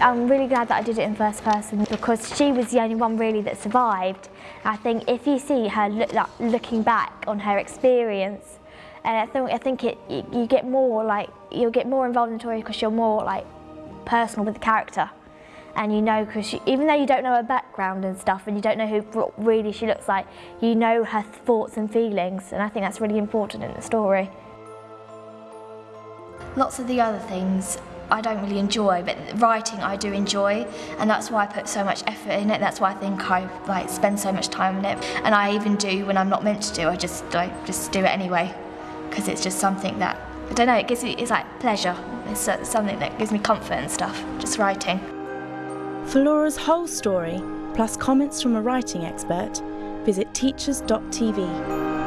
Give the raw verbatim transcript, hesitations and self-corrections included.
I'm really glad that I did it in first person because she was the only one really that survived. I think if you see her look, like, looking back on her experience, and I think I think it you get more like you'll get more involved in the story because you're more like personal with the character, and you know because even though you don't know her background and stuff, and you don't know who what really she looks like, you know her thoughts and feelings, and I think that's really important in the story. Lots of the other things I don't really enjoy, but writing I do enjoy, and that's why I put so much effort in it. That's why I think I like spend so much time in it, and I even do when I'm not meant to do. I just like just do it anyway, because it's just something that I don't know. It gives me it's like pleasure. It's something that gives me comfort and stuff. Just writing. For Laura's whole story, plus comments from a writing expert, visit teachers dot T V.